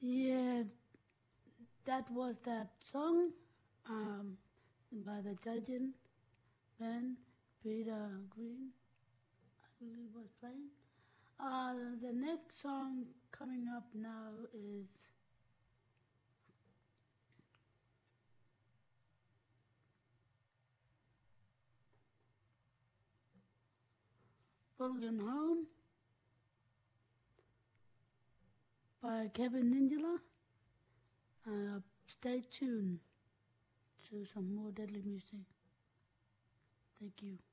Yeah, that was that song by the Judging band, Peter Green, I believe was playing. The next song coming up now is Bullion Home by Kevin Ninjala. Stay tuned to some more deadly music. Thank you.